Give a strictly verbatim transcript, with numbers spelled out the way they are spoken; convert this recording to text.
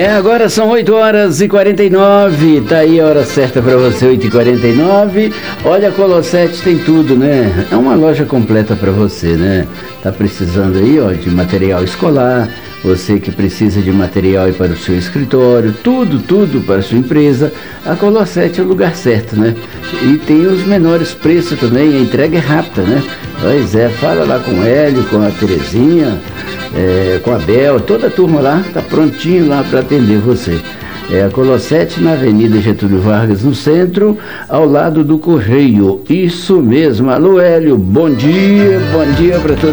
É, agora são oito horas e quarenta e nove, tá aí a hora certa para você, oito e quarenta e nove. Olha, a Colossete tem tudo, né? É uma loja completa para você, né? Tá precisando aí, ó, de material escolar, você que precisa de material aí para o seu escritório, tudo, tudo para a sua empresa, a Colossete é o lugar certo, né? E tem os menores preços também, a entrega é rápida, né? Pois é, fala lá com o Hélio, com a Terezinha, é, com a Bel, toda a turma lá tá prontinho lá para atender você. É a Colossete na Avenida Getúlio Vargas, no centro, ao lado do Correio. Isso mesmo. Alô, Hélio, bom dia, bom dia para todos.